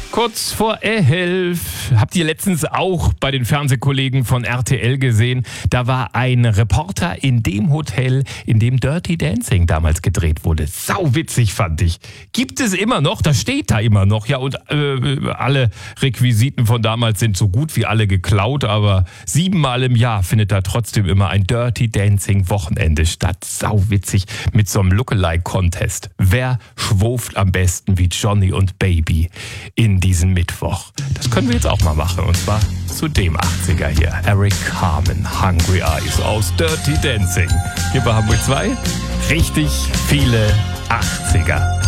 Kurz vor 11. Habt ihr letztens auch bei den Fernsehkollegen von RTL gesehen? Da war ein Reporter in dem Hotel, in dem Dirty Dancing damals gedreht wurde. Sauwitzig fand ich. Gibt es immer noch, das steht da immer noch. Ja, und alle Requisiten von damals sind so gut wie alle geklaut, aber 7-mal im Jahr findet da trotzdem immer ein Dirty Dancing Wochenende statt. Sauwitzig mit so einem Lookalike-Contest. Wer schwuft am besten wie Johnny und Baby in diesen Mittwoch? Das können wir jetzt auch mal machen, und zwar zu dem 80er hier. Eric Carmen, Hungry Eyes aus Dirty Dancing. Hier bei Hamburg 2 richtig viele 80er.